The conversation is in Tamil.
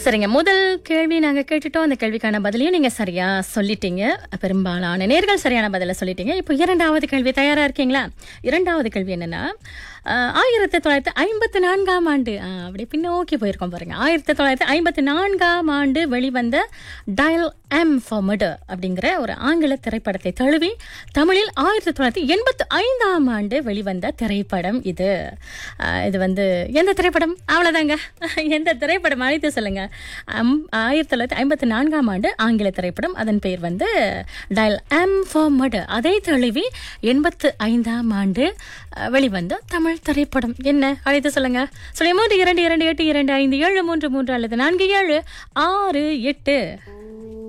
சரிங்க, முதல் கேள்வி நாங்க கேட்டுட்டோம். அந்த கேள்விக்கான பதிலையும் நீங்க சரியா சொல்லிட்டீங்க. பெரும்பாலான நேர்கள் சரியான பதில சொல்லிட்டீங்க. இப்போ இரண்டாவது கேள்வி தயாரா இருக்கீங்களா? இரண்டாவது கேள்வி என்னன்னா, 1954ஆம் ஆண்டு அப்படியே பின்னோக்கி போயிருக்கோம் பாருங்க. 1954ஆம் ஆண்டு வெளிவந்த டயல் எம் ஃபார் மர்டர் அப்படிங்கிற ஒரு ஆங்கில திரைப்படத்தை தழுவி தமிழில் 1985ஆம் ஆண்டு வெளிவந்த திரைப்படம் இது. இது வந்து எந்த திரைப்படம்? அவ்வளவுதாங்க. எந்த திரைப்படம் அழைத்து சொல்லுங்க. 1954ஆம் ஆண்டு ஆங்கில திரைப்படம். அதன் பெயர் வந்து டயல் எம் ஃபார் மர்டர். அதை தழுவி 85ஆம் ஆண்டு வெளிவந்த தமிழ் திரைப்படம் என்ன? அழைத்து சொல்லுங்க. 03 228 2 5 7 3 3 அல்லது 47 6 8.